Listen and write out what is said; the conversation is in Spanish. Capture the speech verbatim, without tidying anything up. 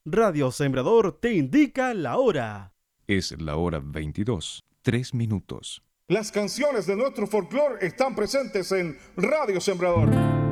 Radio Sembrador te indica la hora. Es la hora veintidós, tres minutos. Las canciones de nuestro folclore están presentes en Radio Sembrador.